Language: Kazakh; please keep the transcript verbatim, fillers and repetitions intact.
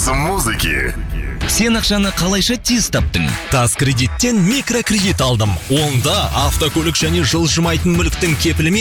музыки. Сен ақшаны қалайша тез таптың? Тас кредиттен микрокредит алдым. Онда автокөлік және жылжымайтын мүліктің кепілімен